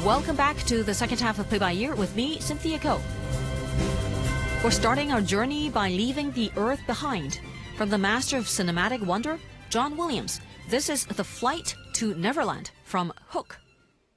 Welcome back to the second half of Play by Ear with me, Cynthia Ko. We're starting our journey by leaving the Earth behind. From the master of cinematic wonder, John Williams, this is The Flight to Neverland from Hook.